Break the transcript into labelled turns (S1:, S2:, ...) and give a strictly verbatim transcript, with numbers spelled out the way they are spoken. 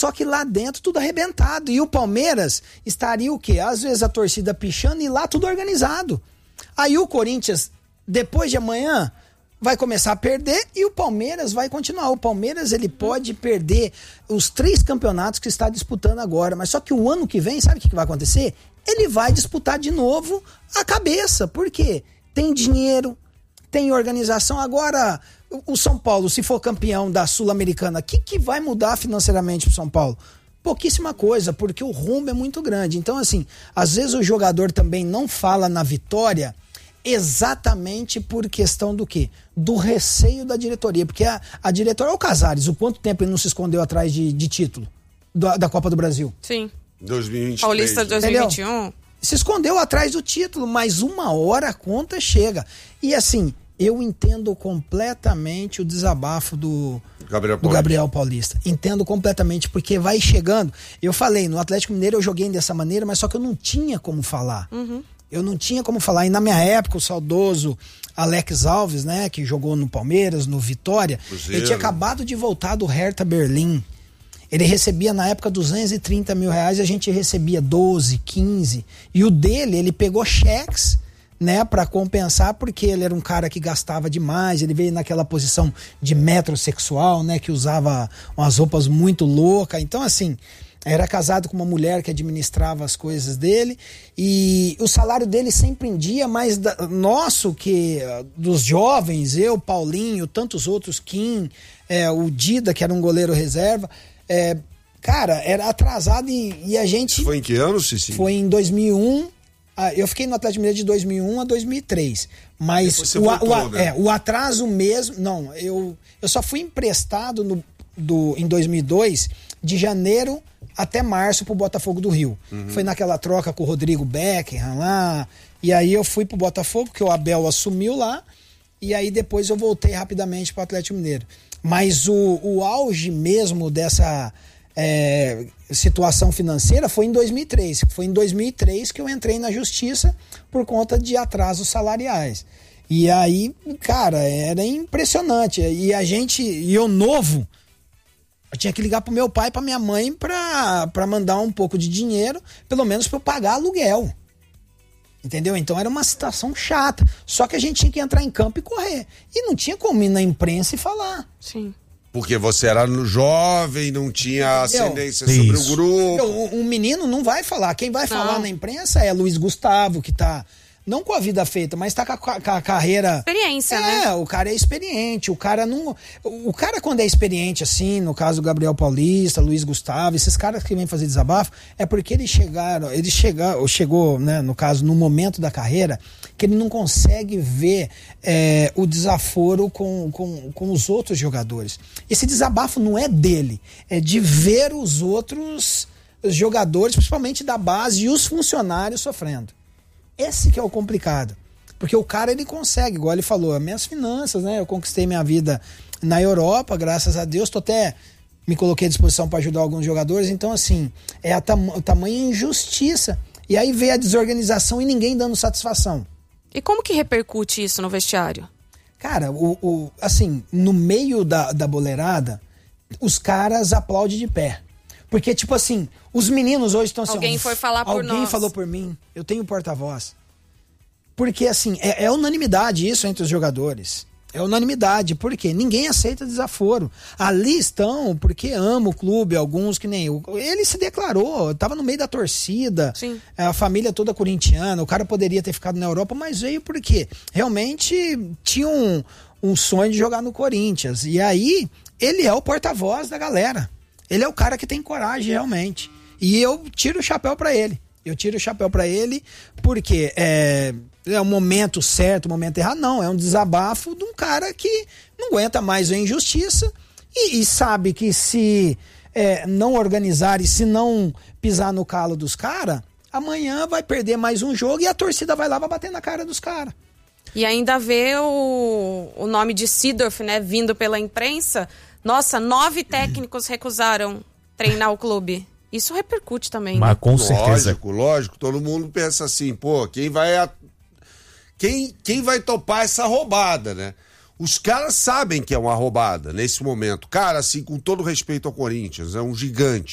S1: só que lá dentro tudo arrebentado. E o Palmeiras estaria o quê? Às vezes a torcida pichando e lá tudo organizado. Aí o Corinthians, depois de amanhã, vai começar a perder e o Palmeiras vai continuar. O Palmeiras, ele pode perder os três campeonatos que está disputando agora, mas só que o ano que vem, sabe o que vai acontecer? Ele vai disputar de novo a cabeça. Por quê? Tem dinheiro, tem organização. Agora, o São Paulo, se for campeão da Sul-Americana, o que, que vai mudar financeiramente pro São Paulo? Pouquíssima coisa, porque o rumo é muito grande. Então, assim, às vezes o jogador também não fala na vitória exatamente por questão do quê? Do receio da diretoria. Porque a, a diretoria, é o Casares, o quanto tempo ele não se escondeu atrás de, de título da, da Copa do Brasil?
S2: Sim.
S3: dois mil e vinte e três.
S2: Paulista dois mil e vinte e um.
S1: Entendeu? Se escondeu atrás do título, mas uma hora a conta chega. E assim, eu entendo completamente o desabafo do
S3: Gabriel,
S1: do Gabriel Paulista. Entendo completamente, porque vai chegando. Eu falei, no Atlético Mineiro eu joguei dessa maneira, mas só que eu não tinha como falar.
S2: Uhum.
S1: Eu não tinha como falar. E na minha época, o saudoso Alex Alves, né, que jogou no Palmeiras, no Vitória,
S3: Cruzeiro.
S1: Ele tinha acabado de voltar do Hertha Berlim. Ele recebia na época duzentos e trinta mil reais e a gente recebia doze, quinze. E o dele, ele pegou cheques, né, para compensar, porque ele era um cara que gastava demais. Ele veio naquela posição de metrosexual, né, que usava umas roupas muito loucas. Então, assim, era casado com uma mulher que administrava as coisas dele e o salário dele sempre em dia, mas da, nosso, que dos jovens, eu, Paulinho, tantos outros, Kim, é, o Dida, que era um goleiro reserva, é, cara, era atrasado e, e a gente...
S3: Foi em que ano, Cici?
S1: Foi em dois mil e um, ah, eu fiquei no Atlético Mineiro de dois mil e um a dois mil e três, mas
S3: você
S1: o,
S3: voltou,
S1: o,
S3: né?
S1: é, o atraso mesmo, não, eu, eu só fui emprestado no, do, em dois mil e dois, de janeiro até março pro Botafogo do Rio. Uhum. Foi naquela troca com o Rodrigo Beckham lá, e aí eu fui pro Botafogo, que o Abel assumiu lá, e aí depois eu voltei rapidamente pro Atlético Mineiro. Mas o, o auge mesmo dessa é, situação financeira foi em dois mil e três. Foi em dois mil e três que eu entrei na justiça por conta de atrasos salariais. E aí, cara, era impressionante. E a gente, e eu novo, eu tinha que ligar pro meu pai e pra minha mãe pra, pra mandar um pouco de dinheiro, pelo menos pra eu pagar aluguel. Entendeu? Então era uma situação chata. Só que a gente tinha que entrar em campo e correr. E não tinha como ir na imprensa e falar.
S2: Sim.
S3: Porque você era jovem, não tinha
S1: Entendeu?
S3: ascendência sobre o grupo.
S1: Um, um menino não vai falar. Quem vai
S2: Não.
S1: falar na imprensa é Luiz Gustavo, que tá... Não com a vida feita, mas tá com a, com a carreira...
S2: Experiência,
S1: é,
S2: né?
S1: É, o cara é experiente, o cara não... O cara quando é experiente assim, no caso do Gabriel Paulista, Luiz Gustavo, esses caras que vêm fazer desabafo, é porque eles chegaram, eles chegaram, chegou, né, no caso, no momento da carreira, que ele não consegue ver é, o desaforo com, com, com os outros jogadores. Esse desabafo não é dele, é de ver os outros jogadores, principalmente da base, e os funcionários sofrendo. Esse que é o complicado, porque o cara ele consegue, igual ele falou, as minhas finanças, né? Eu conquistei minha vida na Europa, graças a Deus, tô até me coloquei à disposição para ajudar alguns jogadores, então assim, é a tam- tamanha injustiça, e aí veio a desorganização e ninguém dando satisfação.
S2: E como que repercute isso no vestiário?
S1: Cara, o, o, assim, no meio da, da boleirada, os caras aplaudem de pé. Porque, tipo assim, os meninos hoje estão assim...
S2: Alguém foi falar por
S1: Alguém
S2: nós.
S1: falou por mim, eu tenho porta-voz. Porque, assim, é, é unanimidade isso entre os jogadores. É unanimidade, porque ninguém aceita desaforo. Ali estão porque ama o clube, alguns que nem eu. Ele se declarou, estava no meio da torcida,
S2: Sim.
S1: A família toda corintiana, o cara poderia ter ficado na Europa, mas veio porque realmente tinha um, um sonho de jogar no Corinthians. E aí, ele é o porta-voz da galera. Ele é o cara que tem coragem realmente. E eu tiro o chapéu pra ele. Eu tiro o chapéu pra ele porque é, é o momento certo, o momento errado. Não, é um desabafo de um cara que não aguenta mais a injustiça e, e sabe que se é, não organizar e se não pisar no calo dos caras, amanhã vai perder mais um jogo e a torcida vai lá vai bater na cara dos caras.
S2: E ainda vê o, o nome de Seedorf, né, vindo pela imprensa. Nossa, nove técnicos recusaram treinar o clube. Isso repercute também,
S4: Mas
S2: né?
S4: com certeza.
S3: Lógico, lógico. Todo mundo pensa assim, pô, quem vai... A... Quem, quem vai topar essa roubada, né? Os caras sabem que é uma roubada nesse momento. Cara, assim, com todo respeito ao Corinthians, é um gigante.